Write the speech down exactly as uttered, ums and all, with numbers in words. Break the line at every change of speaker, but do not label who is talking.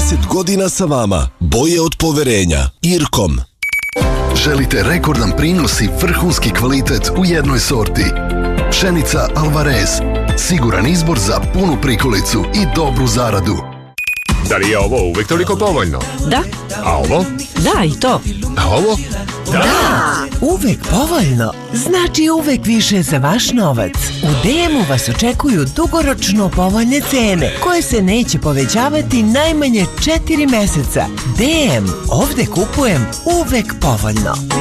trideset godina sa vama. Boje od poverenja. Irkom.
Želite rekordan prinos i vrhunski kvalitet u jednoj sorti? Pšenica Alvarez. Siguran izbor za punu prikolicu i dobru zaradu.
Da li je ovo uvek toliko povoljno?
Da.
A ovo?
Da, i to.
A ovo?
Da! Uvek povoljno znači uvek više za vaš novac. U D M-u vas očekuju dugoročno povoljne cene koje se neće povećavati najmanje četiri meseca. D M, ovde kupujem uvek povoljno.